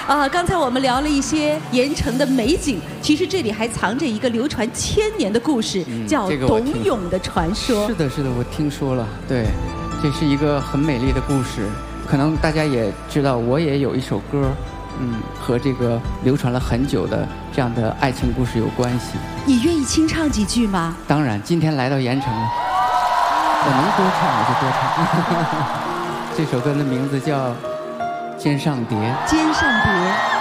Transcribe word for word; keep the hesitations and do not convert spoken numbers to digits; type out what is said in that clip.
啊，刚才我们聊了一些盐城的美景，其实这里还藏着一个流传千年的故事， 嗯、 叫董永的传说。 是的，是的，我听说了。对，这是一个很美丽的故事。可能大家也知道，我也有一首歌，嗯，和这个流传了很久的这样的爱情故事有关系。 你愿意清唱几句吗？ 当然，今天来到盐城了，我能多唱我就多唱。这首歌的名字叫《肩上蝶》。 肩上蝶。